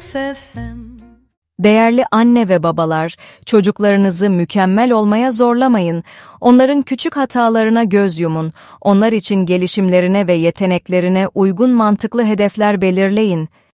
Değerli anne ve babalar, çocuklarınızı mükemmel olmaya zorlamayın. Onların küçük hatalarına göz yumun. Onlar için gelişimlerine ve yeteneklerine uygun mantıklı hedefler belirleyin.